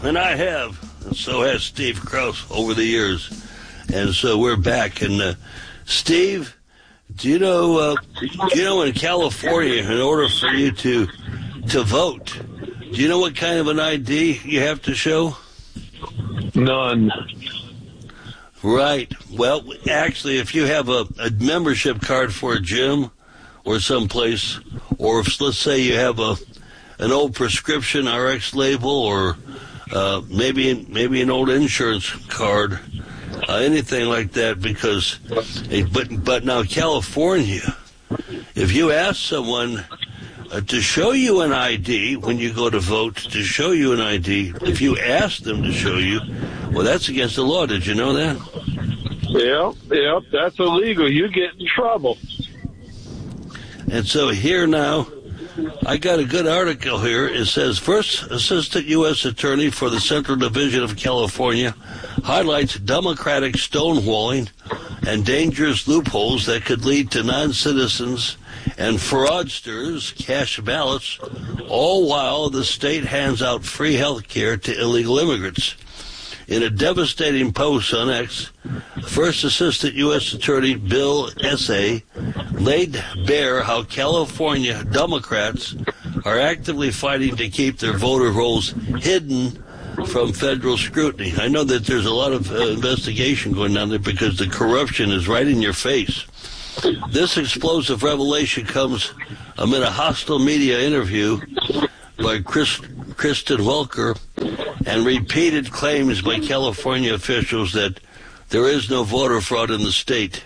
and I have. And so has Steve Krause over the years. And so we're back. And Steve, do you know in California, in order for you to vote, do you know what kind of an ID you have to show? None. Right. Well, actually, if you have a membership card for a gym or someplace, or if, let's say you have an old prescription RX label, or maybe an old insurance card, anything like that, because but now California, if you ask someone to show you an ID when you go to vote, to show you an ID, if you ask them to show you, well, that's against the law. Did you know that? Yep, that's illegal. You get in trouble. And so here now, I got a good article here. It says, first Assistant U.S. Attorney for the Central Division of California highlights Democratic stonewalling and dangerous loopholes that could lead to non-citizens and fraudsters cash ballots, all while the state hands out free health care to illegal immigrants. In a devastating post on X, First Assistant U.S. Attorney Bill Essay laid bare how California Democrats are actively fighting to keep their voter rolls hidden from federal scrutiny. I know that there's a lot of investigation going on there because the corruption is right in your face. This explosive revelation comes amid a hostile media interview by Kristen Welker and repeated claims by California officials that there is no voter fraud in the state.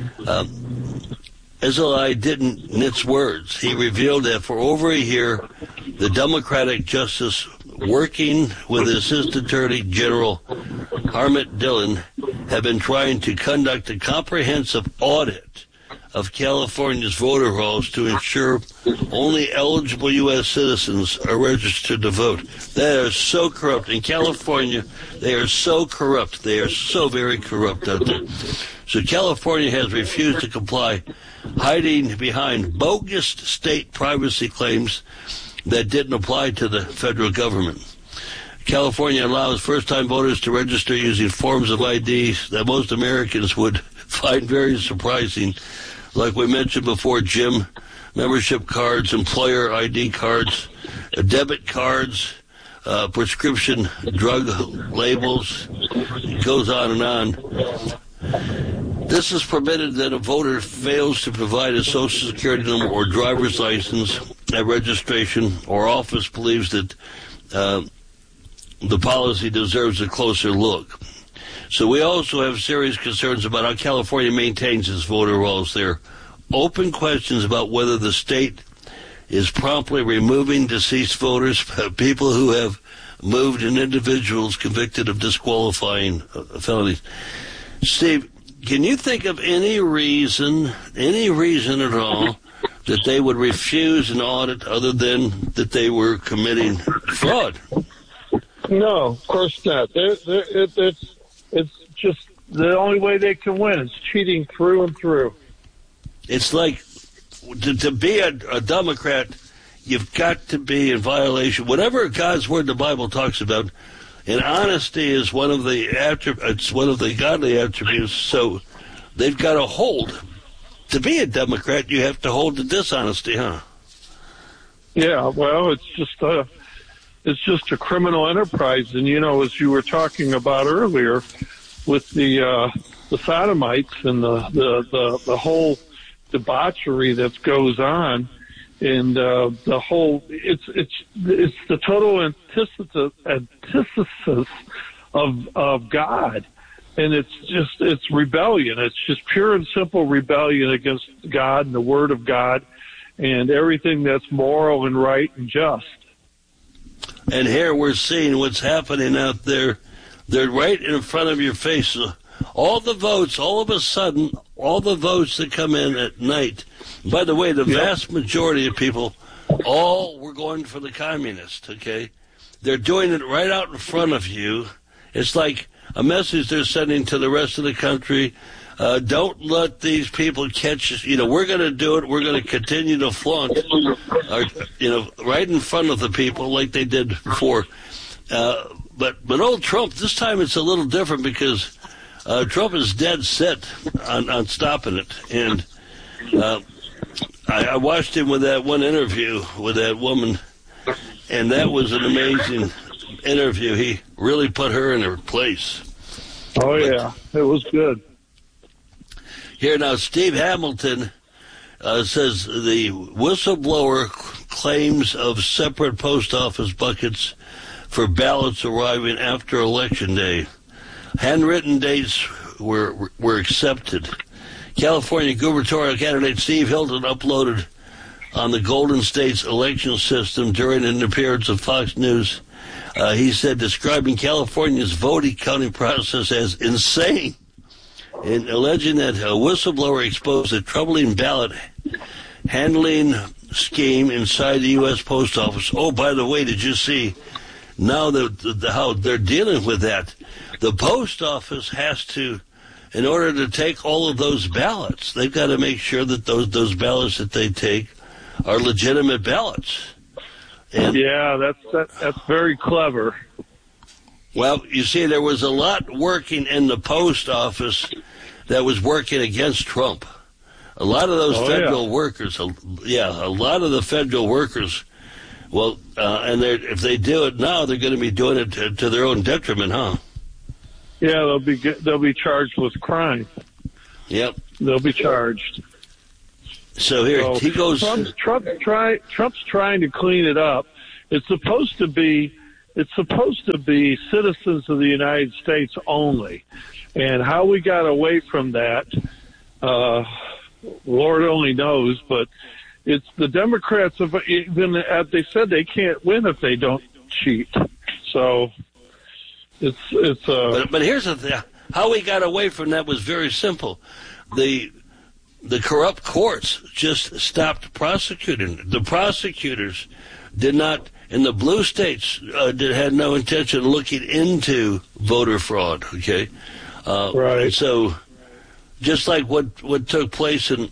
Ezeli didn't mince words. He revealed that for over a year, the Democratic justice working with Assistant Attorney General Harmet Dillon have been trying to conduct a comprehensive audit of California's voter rolls to ensure only eligible U.S. citizens are registered to vote. They are so corrupt. In California, they are so corrupt. They are so very corrupt out there. So California has refused to comply, hiding behind bogus state privacy claims that didn't apply to the federal government. California allows first-time voters to register using forms of IDs that most Americans would find very surprising. Like we mentioned before, gym membership cards, employer ID cards, debit cards, prescription drug labels. It goes on and on. This is permitted that a voter fails to provide a Social Security number or driver's license at registration, or office believes that the policy deserves a closer look. So we also have serious concerns about how California maintains its voter rolls. There are open questions about whether the state is promptly removing deceased voters, people who have moved, and individuals convicted of disqualifying felonies. Steve, can you think of any reason at all that they would refuse an audit other than that they were committing fraud? No, of course not. It's just the only way they can win. It's cheating through and through. It's like to be a Democrat, you've got to be in violation. Whatever God's word, the Bible talks about, and honesty is one of the it's one of the godly attributes. So they've got to hold. To be a Democrat, you have to hold the dishonesty, huh? Yeah. Well, it's just a criminal enterprise, and as you were talking about earlier, with the sodomites and the whole debauchery that goes on, and the whole it's the total antithesis of God, and it's rebellion. It's just pure and simple rebellion against God and the Word of God and everything that's moral and right and just. And here we're seeing what's happening out there. They're right in front of your face. All the votes, all of a sudden, all the votes that come in at night. By the way, the vast majority of people, all were going for the communists, okay? They're doing it right out in front of you. It's like a message they're sending to the rest of the country. Don't let these people catch us. We're going to do it. We're going to continue to flaunt, right in front of the people like they did before. but old Trump, this time it's a little different because Trump is dead set on stopping it. And I watched him with that one interview with that woman, and that was an amazing interview. He really put her in her place. Oh, yeah. It was good. Here now, Steve Hamilton says the whistleblower claims of separate post office buckets for ballots arriving after Election Day. Handwritten dates were accepted. California gubernatorial candidate Steve Hilton uploaded on the Golden State's election system during an appearance of Fox News. He said, describing California's voting counting process as insane, and alleging that a whistleblower exposed a troubling ballot handling scheme inside the U.S. Post Office. Oh, by the way, did you see now how they're dealing with that? The Post Office has to, in order to take all of those ballots, they've got to make sure that those ballots that they take are legitimate ballots. And, yeah, that's very clever. Well, you see, there was a lot working in the post office that was working against Trump. A lot of those federal workers, a lot of the federal workers, well, and if they do it now, they're going to be doing it to their own detriment, huh? Yeah, they'll be charged with crime. Yep, they'll be charged. So here he goes. Trump's trying to clean it up. It's supposed to be citizens of the United States only, and how we got away from that, Lord only knows. But it's the Democrats have even they said they can't win if they don't cheat. So it's. But here's the thing: how we got away from that was very simple. The corrupt courts just stopped prosecuting. The prosecutors did not, in the blue states, had no intention of looking into voter fraud. Okay, right. So, just like what took place in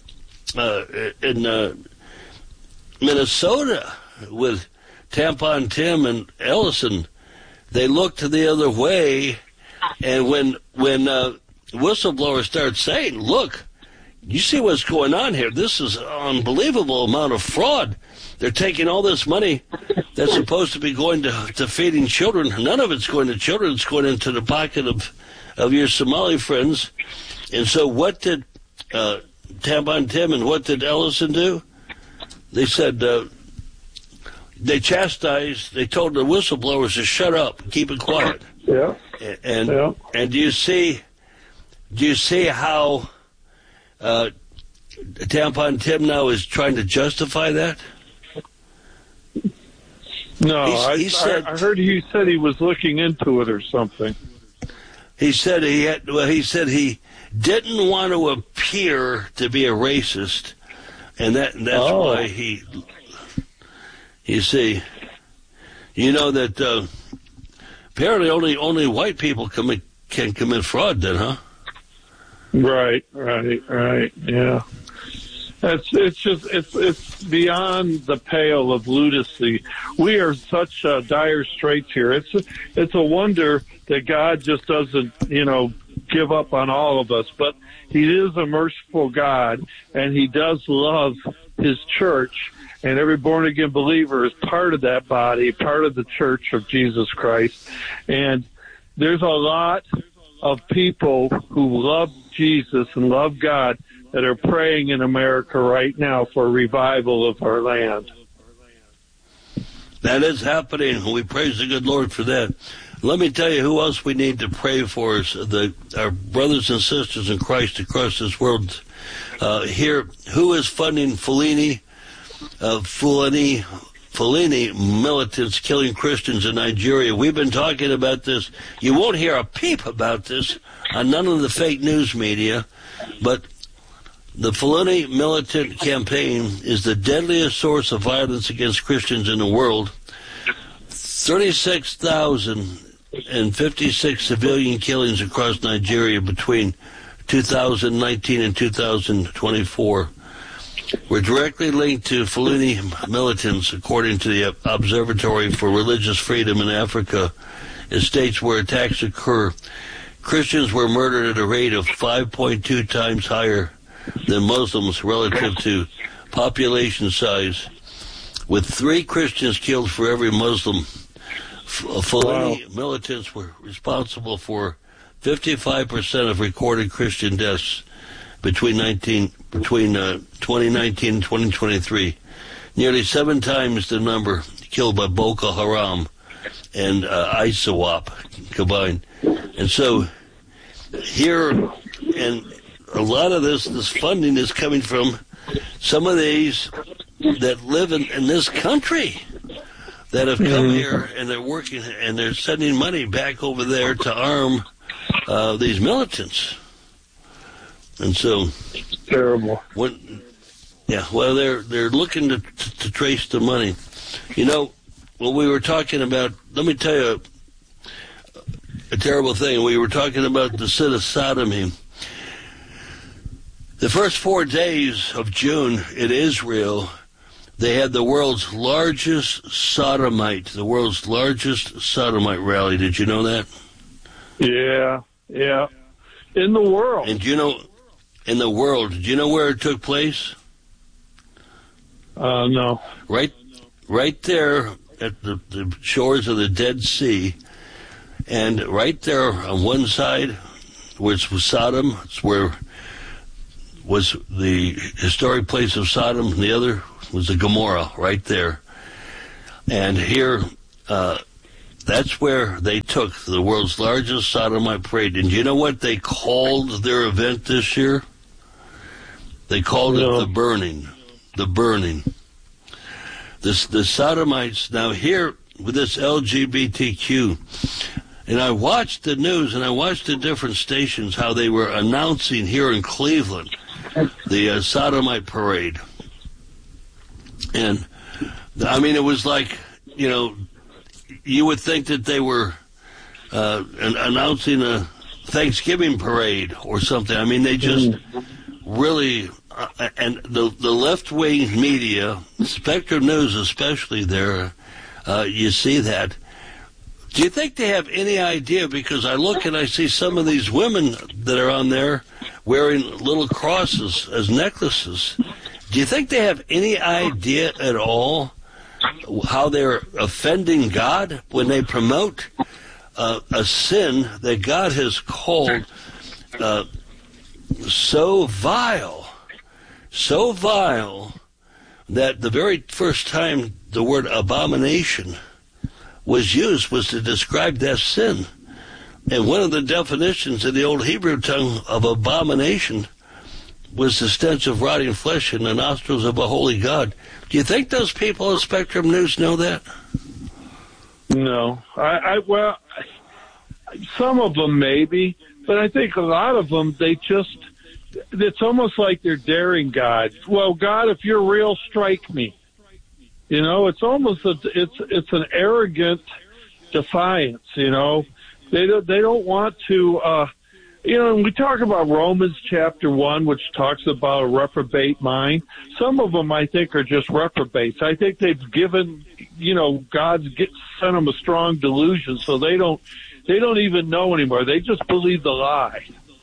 Minnesota with Tampon Tim and Ellison, they looked the other way, and when whistleblowers start saying, "Look, you see what's going on here? This is an unbelievable amount of fraud. They're taking all this money that's supposed to be going to feeding children. None of it's going to children. It's going into the pocket of your Somali friends." And so what did Tampon Tim and what did Ellison do? They said they chastised, they told the whistleblowers to shut up, keep it quiet. Yeah. And do you see how Tampon Tim now is trying to justify that? No, I heard he said he was looking into it or something. He said he didn't want to appear to be a racist, and that's why he. You see, you know that apparently only white people can commit fraud, then, huh? Right, yeah. It's beyond the pale of lunacy. We are such dire straits here. It's a wonder that God just doesn't, give up on all of us. But He is a merciful God, and He does love His church. And every born-again believer is part of that body, part of the church of Jesus Christ. And there's a lot of people who love Jesus and love God that are praying in America right now for a revival of our land. That is happening. We praise the good Lord for that. Let me tell you who else we need to pray for is our brothers and sisters in Christ across this world. Here, who is funding Fulani militants killing Christians in Nigeria? We've been talking about this. You won't hear a peep about this on none of the fake news media, but the Fulani militant campaign is the deadliest source of violence against Christians in the world. 36,056 civilian killings across Nigeria between 2019 and 2024 were directly linked to Fulani militants, according to the Observatory for Religious Freedom in Africa in states where attacks occur, Christians were murdered at a rate of 5.2 times higher than Muslims relative to population size, with 3 Christians killed for every Muslim. Fulani militants were responsible for 55% of recorded Christian deaths between 2019 and 2023, nearly 7 times the number killed by Boko Haram and ISWAP combined. And so here, and a lot of this funding is coming from some of these that live in this country that have come here, and they're working, and they're sending money back over there to arm these militants. And so, terrible. They're looking to trace the money. You know, when we were talking about, let me tell you a terrible thing. We were talking about the sin of sodomy. The first 4 days of June in Israel, they had the world's largest sodomite rally. Did you know that? Yeah. In the world. And do you know, in the world, do you know where it took place? No. Right there at the shores of the Dead Sea, and right there on one side, which was Sodom, it's where was the historic place of Sodom, and the other was the Gomorrah, right there. And here, that's where they took the world's largest sodomite parade. And do you know what they called their event this year? They called it the burning. The burning. The sodomites, now here with this LGBTQ, and I watched the news and I watched the different stations, how they were announcing here in Cleveland the sodomite parade. And, I mean, it was like, you know, you would think that they were announcing a Thanksgiving parade or something. I mean, they just really, and the left-wing media, Spectrum News especially there, you see that. Do you think they have any idea? Because I look and I see some of these women that are on there wearing little crosses as necklaces. Do you think they have any idea at all how they're offending God when they promote a sin that God has called so vile that the very first time the word abomination was used was to describe that sin. And one of the definitions in the old Hebrew tongue of abomination was the stench of rotting flesh in the nostrils of a holy God. Do you think those people at Spectrum News know that? No. Well, some of them maybe, but I think a lot of them, it's almost like they're daring God. Well, God, if you're real, strike me. You know, it's almost it's an arrogant defiance. You know, they don't want to. You know, when we talk about Romans chapter 1, which talks about a reprobate mind, some of them I think are just reprobates. I think they've given, you know, God's sent them a strong delusion, so they don't even know anymore. They just believe the lie.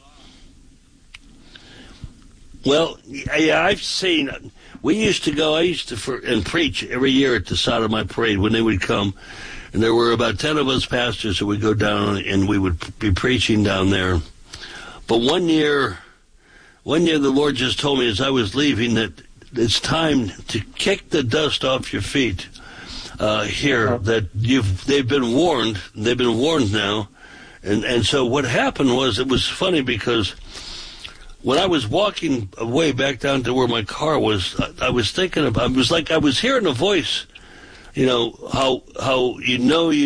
Well, yeah, I've seen. I used to preach every year at the Sodomite Parade when they would come, and there were about 10 of us pastors that would go down and we would be preaching down there. But one year the Lord just told me as I was leaving that it's time to kick the dust off your feet here. That they've been warned. They've been warned now, and so what happened was, it was funny because when I was walking away back down to where my car was, I was thinking about, it was like I was hearing a voice, you know, how you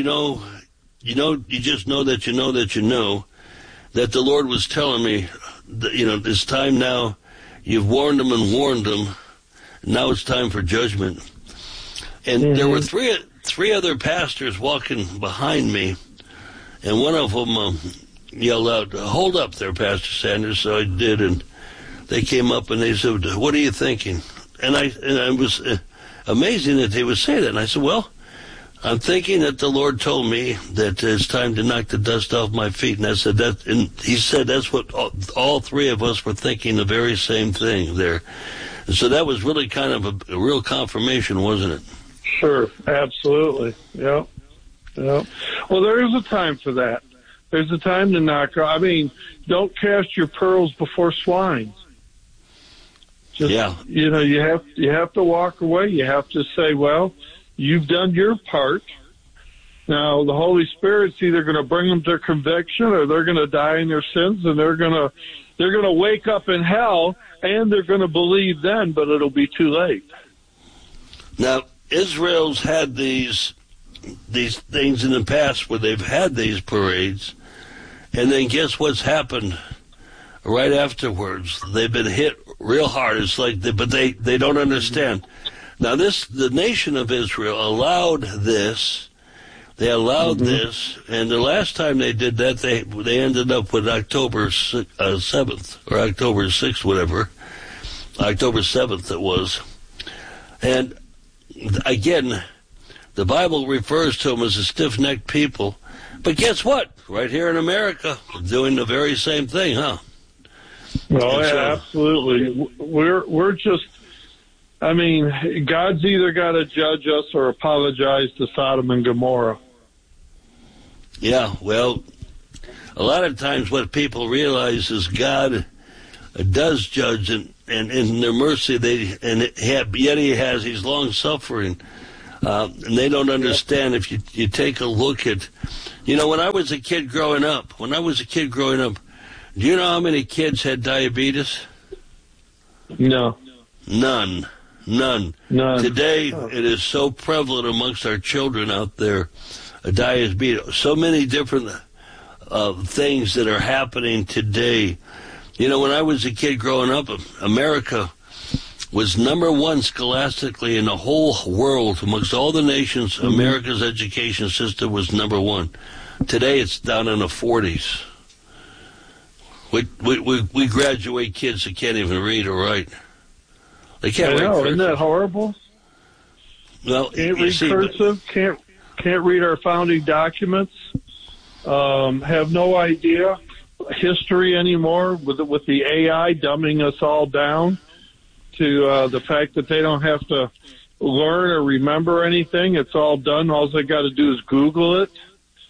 just know that you know that you know, that the Lord was telling me, that, you know, it's time now, you've warned them and warned them, now it's time for judgment. And there were three other pastors walking behind me, and one of them yelled out, "Hold up there, Pastor Sanders." So I did, and they came up and they said, "What are you thinking?" And I was amazing that they would say that. And I said, "Well," I'm thinking that the Lord told me that it's time to knock the dust off my feet, and I said that, and He said that's what all three of us were thinking, the very same thing there. And so that was really kind of a real confirmation, wasn't it? Sure, absolutely. Yeah. Well, there is a time for that. There's a time to knock. I mean, don't cast your pearls before swine. Just, you have to walk away. You have to say, well, you've done your part. Now, the Holy Spirit's either going to bring them to conviction, or they're going to die in their sins, and they're going to wake up in hell, and they're going to believe then, but it'll be too late. Now, Israel's had these things in the past where they've had these parades, and then guess what's happened right afterwards? They've been hit real hard. It's like, but they don't understand. Now, the nation of Israel allowed this. They allowed this, and the last time they did that, they ended up with October 7th, or October 6th, whatever. October 7th it was. And again, the Bible refers to them as a stiff-necked people. But guess what? Right here in America, doing the very same thing, huh? Well, yeah, absolutely. We're just, I mean, God's either got to judge us or apologize to Sodom and Gomorrah. Yeah, well, a lot of times what people realize is God does judge, and in their mercy, He's long-suffering. And they don't understand. If you take a look at, when I was a kid growing up, do you know how many kids had diabetes? No. None. Today, it is so prevalent amongst our children out there, diabetes. So many different things that are happening today. When I was a kid growing up, America was number one scholastically in the whole world. Amongst all the nations, America's education system was number one. Today, it's down in the 40s. We graduate kids that can't even read or write. They can't read cursive. Isn't that horrible? Well, can't read cursive. Can't read our founding documents. Have no idea history anymore with the AI dumbing us all down to the fact that they don't have to learn or remember anything. It's all done. All they got to do is Google it.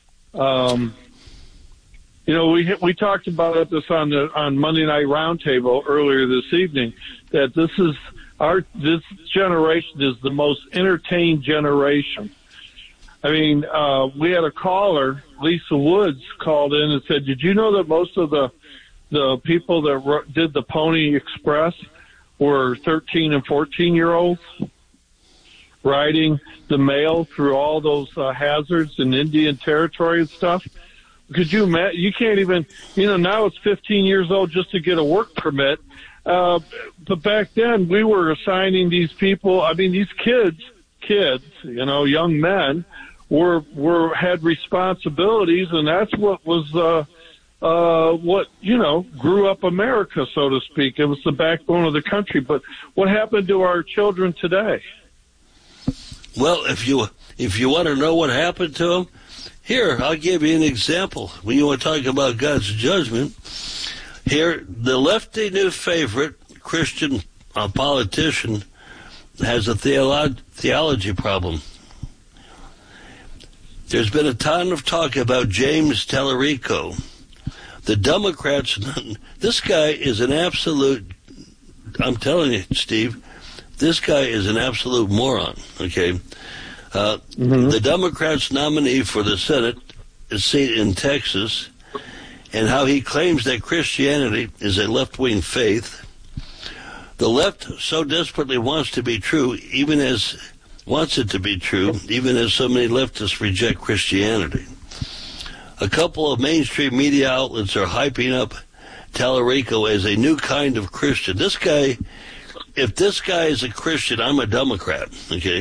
We talked about this on Monday Night Roundtable earlier this evening, that this generation is the most entertained generation. I mean, we had a caller, Lisa Woods, called in and said, "Did you know that most of the people that did the Pony Express were 13 and 14-year-olds riding the mail through all those hazards in Indian Territory and stuff?" Could you imagine? You can't even, now it's 15 years old just to get a work permit. But back then, we were assigning these people, these kids, young men, had responsibilities, and that's what was, grew up America, so to speak. It was the backbone of the country. But what happened to our children today? Well, if you want to know what happened to them, here, I'll give you an example. When you want to talk about God's judgment, here, the lefty new favorite Christian politician has a theology problem. There's been a ton of talk about James Tallarico. The Democrats, this guy is an absolute, I'm telling you, Steve, this guy is an absolute moron, okay? The Democrats' nominee for the Senate seat in Texas, and how he claims that Christianity is a left-wing faith. The left so desperately wants it to be true, even as so many leftists reject Christianity. A couple of mainstream media outlets are hyping up Tallarico as a new kind of Christian. This guy, if this guy is a Christian, I'm a Democrat, okay?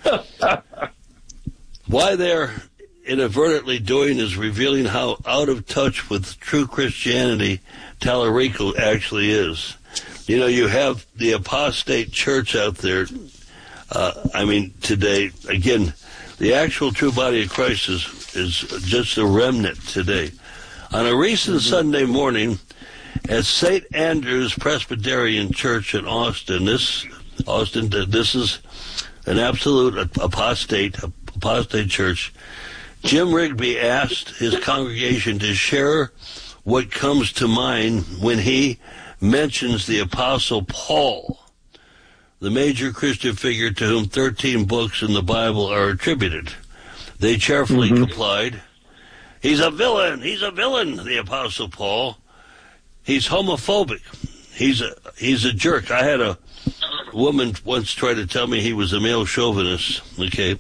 Why they're inadvertently doing is revealing how out of touch with true Christianity Tallarico actually is. You have the apostate church out there. Today, again, The actual true body of Christ is just a remnant today. On a recent Sunday morning at St. Andrew's Presbyterian Church in Austin, this is an absolute apostate church, Jim Rigby asked his congregation to share what comes to mind when he mentions the Apostle Paul, the major Christian figure to whom 13 books in the Bible are attributed. They cheerfully complied. He's a villain, the Apostle Paul. He's homophobic. He's a jerk. I had a woman once try to tell me he was a male chauvinist. Okay.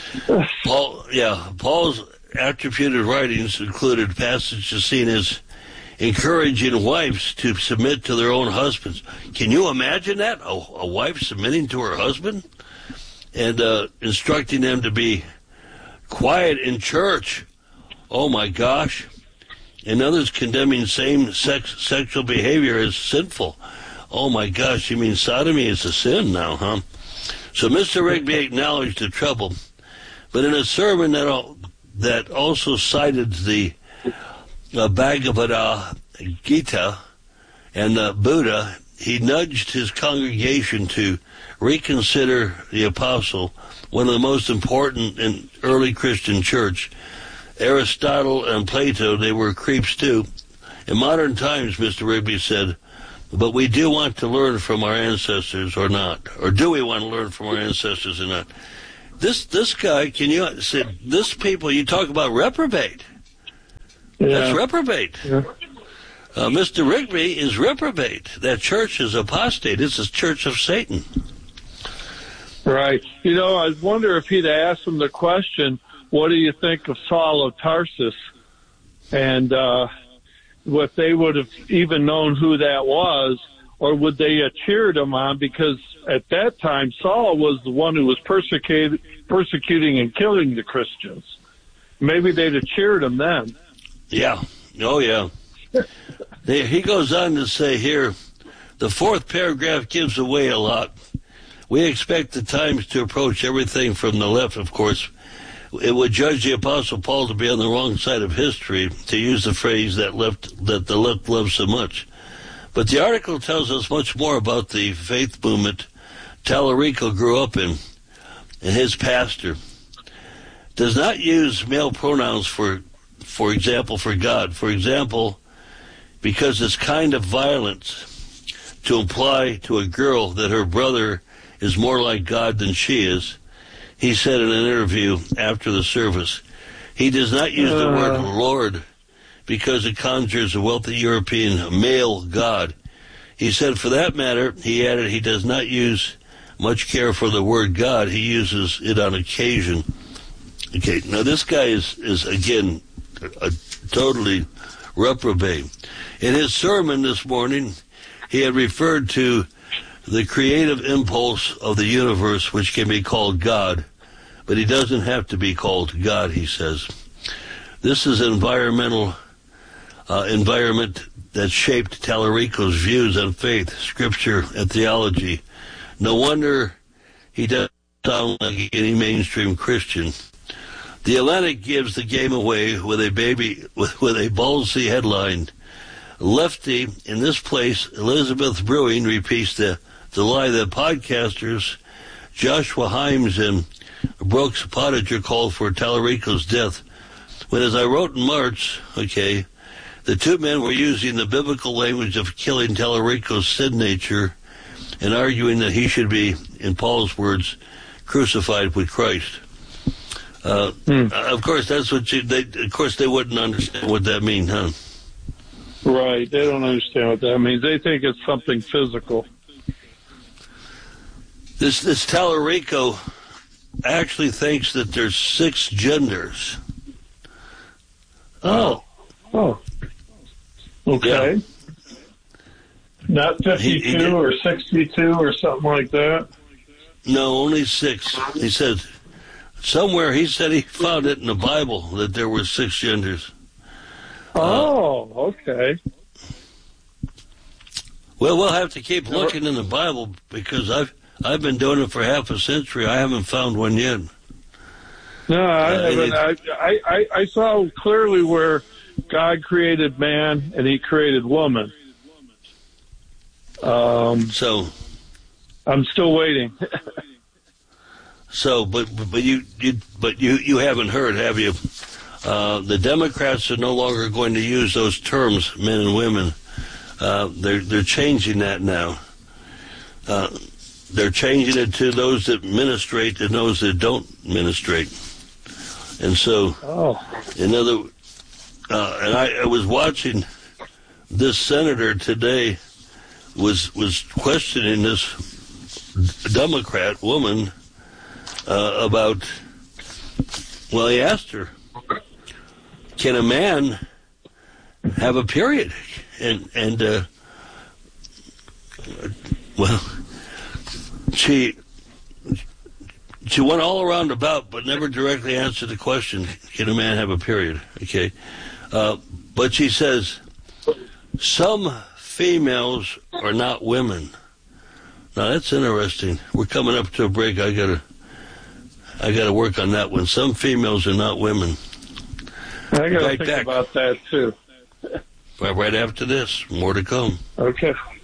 Paul's attributed writings included passages seen as encouraging wives to submit to their own husbands. Can you imagine that? A wife submitting to her husband? And instructing them to be quiet in church. Oh my gosh. And others condemning same-sex sexual behavior as sinful. Oh my gosh, you mean sodomy is a sin now, huh? So Mr. Rigby acknowledged the trouble, but in a sermon that also cited the Bhagavad Gita and the Buddha, he nudged his congregation to reconsider the apostle, one of the most important in early Christian church. Aristotle and Plato, they were creeps too. In modern times, Mr. Rigby said, but we do want to learn from our ancestors or not. Or do we want to learn from our ancestors or not? This guy, can you say, this people, you talk about reprobate. Yeah. That's reprobate. Yeah. Mr. Rigby is reprobate. That church is apostate. It's a church of Satan. Right. I wonder if he'd asked him the question, what do you think of Saul of Tarsus? And if they would have even known who that was, or would they have cheered him on? Because at that time, Saul was the one who was persecuting and killing the Christians. Maybe they'd have cheered him then. Yeah. Oh, yeah. He goes on to say here, the fourth paragraph gives away a lot. We expect the Times to approach everything from the left, of course. It would judge the Apostle Paul to be on the wrong side of history, to use the phrase that the left loves so much. But the article tells us much more about the faith movement Tallarico grew up in, and his pastor does not use male pronouns for example, for God. For example, because it's kind of violence to imply to a girl that her brother is more like God than she is. He said in an interview after the service, he does not use the word Lord because it conjures a wealthy European male God. He said, for that matter, he added, he does not use much care for the word God. He uses it on occasion. Okay, now this guy is again, a totally reprobate. In his sermon this morning, he had referred to the creative impulse of the universe, which can be called God, but he doesn't have to be called God, he says. This is an environment that shaped Tallarico's views on faith, scripture, and theology. No wonder he doesn't sound like any mainstream Christian. The Atlantic gives the game away with a ballsy headline. Lefty, in this place, Elizabeth Brewing repeats the lie that podcasters Joshua Himes and Brooks Pottinger called for Tallarico's death. When, as I wrote in March, the two men were using the biblical language of killing Tallarico's sin nature and arguing that he should be, in Paul's words, crucified with Christ. Of course, that's what they wouldn't understand what that means, huh? Right. They don't understand what that means. They think it's something physical. This Tallarico actually thinks that there's 6 genders. Okay. Yeah. Not 52 or 62 or something like that? No, only 6. He said, somewhere he said he found it in the Bible that there were 6 genders. Okay. Well, we'll have to keep looking in the Bible because I've been doing it for half a century. I haven't found one yet. No, I haven't. I saw clearly where God created man and He created woman. So I'm still waiting. So, but you haven't heard, have you? The Democrats are no longer going to use those terms, men and women. They're changing that now. They're changing it to those that ministrate and those that don't ministrate. And so, and I was watching this senator today was questioning this Democrat woman about, well, he asked her, can a man have a period? And well, she went all around about, but never directly answered the question, can a man have a period? Okay. But she says, some females are not women. Now, that's interesting. We're coming up to a break. I gotta work on that one. Some females are not women. I gotta think about that, too. Right after this. More to come. Okay.